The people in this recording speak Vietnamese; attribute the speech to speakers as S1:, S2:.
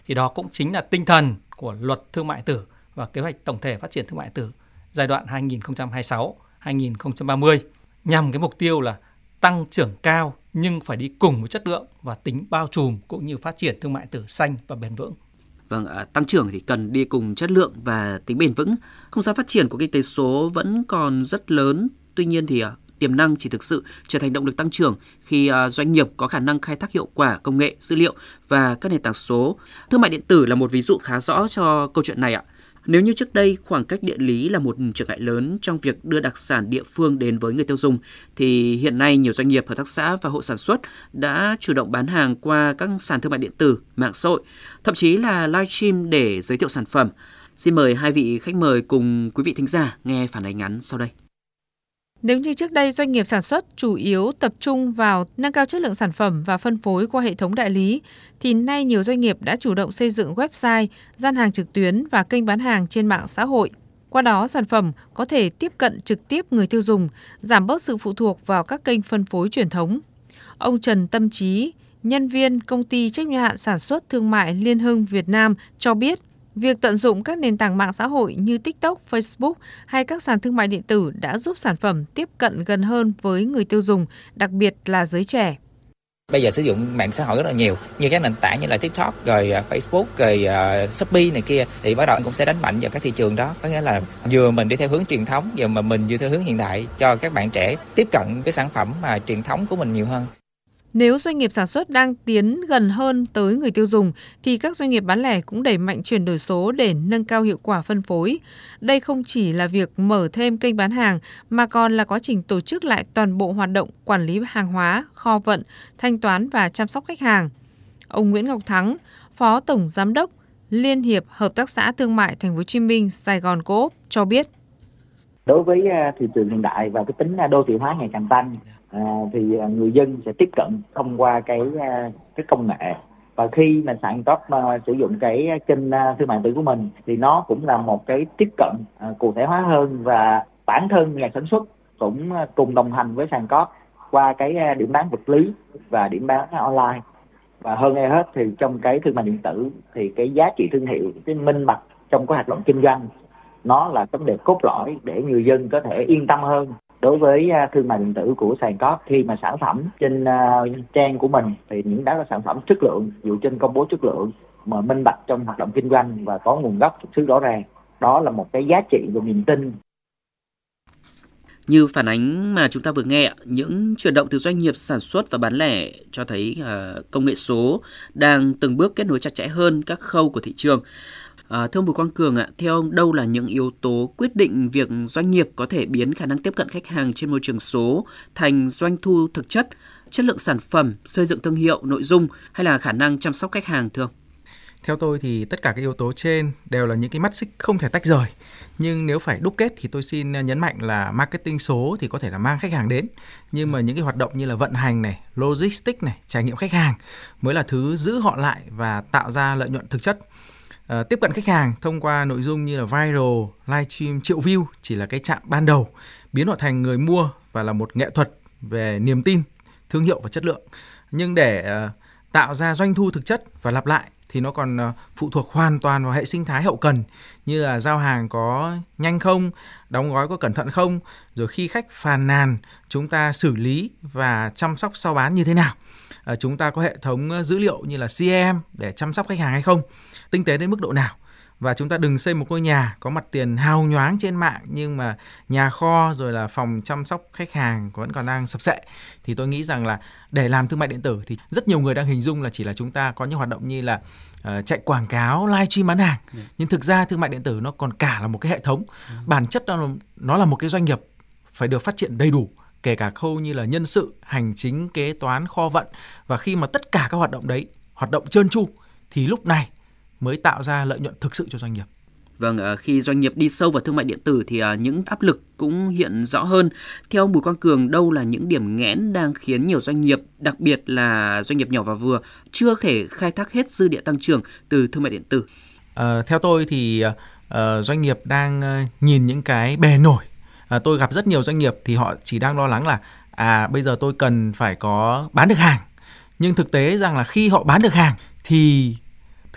S1: Thì đó cũng chính là tinh thần của Luật Thương mại điện tử và Kế hoạch tổng thể phát triển thương mại điện tử giai đoạn 2026-2030, nhằm cái mục tiêu là tăng trưởng cao nhưng phải đi cùng với chất lượng và tính bao trùm cũng như phát triển thương mại điện tử xanh và bền vững.
S2: Vâng, tăng trưởng thì cần đi cùng chất lượng và tính bền vững. Không gian phát triển của kinh tế số vẫn còn rất lớn. Tuy nhiên thì tiềm năng chỉ thực sự trở thành động lực tăng trưởng khi doanh nghiệp có khả năng khai thác hiệu quả công nghệ, dữ liệu và các nền tảng số. Thương mại điện tử là một ví dụ khá rõ cho câu chuyện này ạ. Nếu như trước đây khoảng cách địa lý là một trở ngại lớn trong việc đưa đặc sản địa phương đến với người tiêu dùng, thì hiện nay nhiều doanh nghiệp, hợp tác xã và hộ sản xuất đã chủ động bán hàng qua các sàn thương mại điện tử, mạng xã hội, thậm chí là livestream để giới thiệu sản phẩm. Xin mời hai vị khách mời cùng quý vị thính giả nghe phản ánh ngắn sau đây.
S3: Nếu như trước đây doanh nghiệp sản xuất chủ yếu tập trung vào nâng cao chất lượng sản phẩm và phân phối qua hệ thống đại lý, thì nay nhiều doanh nghiệp đã chủ động xây dựng website, gian hàng trực tuyến và kênh bán hàng trên mạng xã hội. Qua đó, sản phẩm có thể tiếp cận trực tiếp người tiêu dùng, giảm bớt sự phụ thuộc vào các kênh phân phối truyền thống. Ông Trần Tâm Trí, nhân viên công ty trách nhiệm hữu hạn sản xuất thương mại Liên Hưng Việt Nam cho biết, việc tận dụng các nền tảng mạng xã hội như TikTok, Facebook hay các sàn thương mại điện tử đã giúp sản phẩm tiếp cận gần hơn với người tiêu dùng, đặc biệt là giới trẻ.
S4: Bây giờ sử dụng mạng xã hội rất là nhiều, như các nền tảng như là TikTok, rồi Facebook, rồi Shopee này kia, thì bắt đầu cũng sẽ đánh mạnh vào các thị trường đó. Có nghĩa là vừa mình đi theo hướng truyền thống, giờ mà mình vừa theo hướng hiện đại cho các bạn trẻ tiếp cận cái sản phẩm mà truyền thống của mình nhiều hơn.
S3: Nếu doanh nghiệp sản xuất đang tiến gần hơn tới người tiêu dùng, thì các doanh nghiệp bán lẻ cũng đẩy mạnh chuyển đổi số để nâng cao hiệu quả phân phối. Đây không chỉ là việc mở thêm kênh bán hàng, mà còn là quá trình tổ chức lại toàn bộ hoạt động quản lý hàng hóa, kho vận, thanh toán và chăm sóc khách hàng. Ông Nguyễn Ngọc Thắng, Phó Tổng Giám đốc Liên hiệp Hợp tác xã Thương mại Thành phố Hồ Chí Minh Sài Gòn Co-op cho biết.
S5: Đối với thị trường hiện đại và cái tính đô thị hóa ngày càng tăng, thì người dân sẽ tiếp cận thông qua cái công nghệ, và khi mà sàn top sử dụng cái kênh thương mại điện tử của mình thì nó cũng là một cái tiếp cận cụ thể hóa hơn, và bản thân nhà sản xuất cũng cùng đồng hành với sàn top qua cái điểm bán vật lý và điểm bán online. Và hơn ai hết thì trong cái thương mại điện tử thì cái giá trị thương hiệu, cái minh bạch trong cái hoạt động kinh doanh, nó là vấn đề cốt lõi để người dân có thể yên tâm hơn đối với thương mại điện tử của sàn top. Khi mà sản phẩm trên trang của mình thì những đó là sản phẩm chất lượng, dựa trên công bố chất lượng mà minh bạch trong hoạt động kinh doanh và có nguồn gốc xuất xứ rõ ràng, đó là một cái giá trị và niềm tin.
S2: Như phản ánh mà chúng ta vừa nghe, những chuyển động từ doanh nghiệp sản xuất và bán lẻ cho thấy công nghệ số đang từng bước kết nối chặt chẽ hơn các khâu của thị trường. Thưa ông Bùi Quang Cường, theo ông đâu là những yếu tố quyết định việc doanh nghiệp có thể biến khả năng tiếp cận khách hàng trên môi trường số thành doanh thu thực chất, chất lượng sản phẩm, xây dựng thương hiệu, nội dung hay là khả năng chăm sóc khách hàng thưa ông?
S6: Theo tôi thì tất cả các yếu tố trên đều là những cái mắt xích không thể tách rời. Nhưng nếu phải đúc kết thì tôi xin nhấn mạnh là marketing số thì có thể là mang khách hàng đến. Nhưng mà những cái hoạt động như là vận hành này, logistics này, trải nghiệm khách hàng mới là thứ giữ họ lại và tạo ra lợi nhuận thực chất. Tiếp cận khách hàng thông qua nội dung như là viral, livestream triệu view chỉ là cái chạm ban đầu, biến họ thành người mua và là một nghệ thuật về niềm tin, thương hiệu và chất lượng. Nhưng để tạo ra doanh thu thực chất và lặp lại thì nó còn phụ thuộc hoàn toàn vào hệ sinh thái hậu cần, như là giao hàng có nhanh không, đóng gói có cẩn thận không, rồi khi khách phàn nàn chúng ta xử lý và chăm sóc sau bán như thế nào. Chúng ta có hệ thống dữ liệu như là CRM để chăm sóc khách hàng hay không, tinh tế đến mức độ nào. Và chúng ta đừng xây một ngôi nhà có mặt tiền hào nhoáng trên mạng nhưng mà nhà kho rồi là phòng chăm sóc khách hàng vẫn còn đang sập sệ. Thì tôi nghĩ rằng là để làm thương mại điện tử thì rất nhiều người đang hình dung là chỉ là chúng ta có những hoạt động như là chạy quảng cáo, livestream bán hàng. Nhưng thực ra thương mại điện tử nó còn cả là một cái hệ thống. Bản chất nó là một cái doanh nghiệp phải được phát triển đầy đủ, kể cả khâu như là nhân sự, hành chính, kế toán, kho vận. Và khi mà tất cả các hoạt động đấy hoạt động trơn tru thì lúc này mới tạo ra lợi nhuận thực sự cho doanh nghiệp.
S2: Vâng, khi doanh nghiệp đi sâu vào thương mại điện tử thì những áp lực cũng hiện rõ hơn. Theo ông Bùi Quang Cường, đâu là những điểm nghẽn đang khiến nhiều doanh nghiệp, đặc biệt là doanh nghiệp nhỏ và vừa, chưa thể khai thác hết dư địa tăng trưởng từ thương mại điện tử?
S6: Theo tôi thì doanh nghiệp đang nhìn những cái bề nổi. Tôi gặp rất nhiều doanh nghiệp thì họ chỉ đang lo lắng là bây giờ tôi cần phải có bán được hàng. Nhưng thực tế rằng là khi họ bán được hàng thì